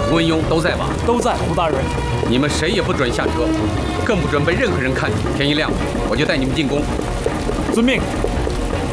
涂文庸都在吧？ 都在，胡大人。 你们谁也不准下车，更不准被任何人看见。天一亮，我就带你们进宫。 遵命。